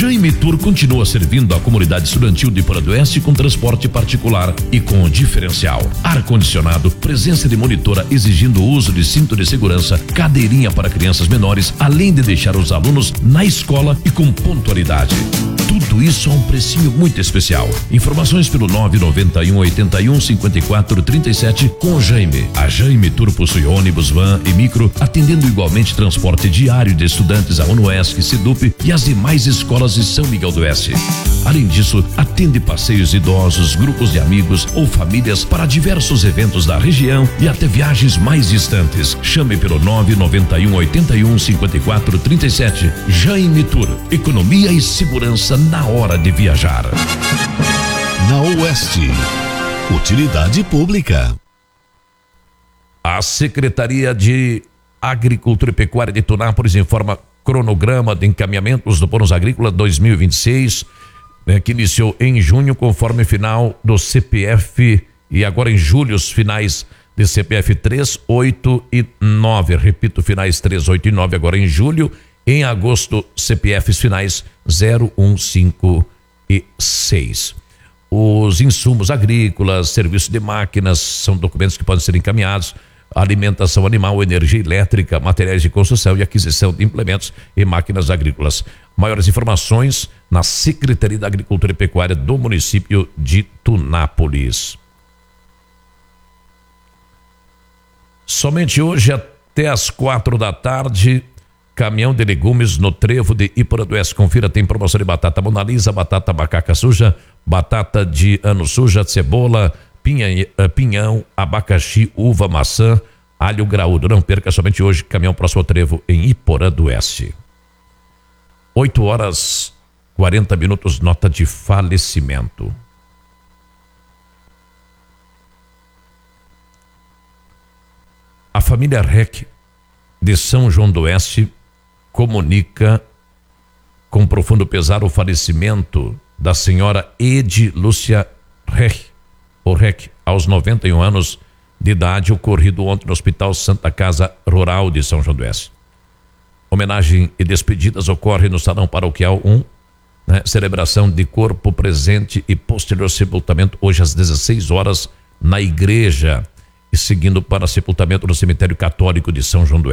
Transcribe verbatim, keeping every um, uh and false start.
Jaime Tour continua servindo a comunidade estudantil de Iporã do Oeste com transporte particular e com diferencial. Ar-condicionado, presença de monitora exigindo o uso de cinto de segurança, cadeirinha para crianças menores, além de deixar os alunos na escola e com pontualidade. Tudo isso a um precinho muito especial. Informações pelo nove nove um, oito um, cinco quatro três sete com o Jaime. A Jaime Tour possui ônibus, van e micro, atendendo igualmente transporte diário de estudantes a UNOESC, SEDUP e as demais escolas de São Miguel do Oeste. Além disso, atende passeios idosos, grupos de amigos ou famílias para diversos eventos da região e até viagens mais distantes. Chame pelo nove nove um, oito um, cinco quatro três sete. Jaime Tour, economia e segurança na hora de viajar. Na Oeste, utilidade pública. A Secretaria de Agricultura e Pecuária de Tunápolis informa cronograma de encaminhamentos do Bônus Agrícola dois mil e vinte e seis, né, que iniciou em junho, conforme final do C P F, e agora em julho os finais de C P F três, oito e nove. Repito, finais três, oito e nove agora em julho. Em agosto, C P Fs finais zero, um, cinco e seis. Os insumos agrícolas, serviço de máquinas, são documentos que podem ser encaminhados. Alimentação animal, energia elétrica, materiais de construção e aquisição de implementos e máquinas agrícolas. Maiores informações na Secretaria da Agricultura e Pecuária do município de Tunápolis. Somente hoje até às quatro da tarde, caminhão de legumes no trevo de Iporã do Oeste. Confira, tem promoção de batata Mona Lisa, batata macaca suja, batata de ano suja, cebola, Pinha, pinhão, abacaxi, uva, maçã, alho graúdo. Não perca, somente hoje, caminhão próximo ao trevo em Iporã do Oeste. oito horas quarenta minutos, nota de falecimento. A família Rec de São João do Oeste comunica com profundo pesar o falecimento da senhora Edilúcia Rec, o Rec, aos noventa e um anos de idade, ocorrido ontem no Hospital Santa Casa Rural de São João do Oeste. Homenagem e despedidas ocorrem no Salão Paroquial um, né? Celebração de corpo presente e posterior sepultamento hoje às dezesseis horas na igreja e seguindo para sepultamento no cemitério católico de São João do Oeste.